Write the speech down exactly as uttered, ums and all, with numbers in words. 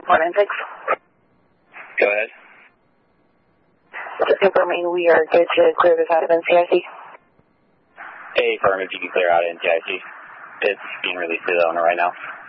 Morning, thanks. Go ahead. Just confirming we are good to clear this out of N C I C. Hey, firm, if you can clear out N C I C. It's being released to the owner right now.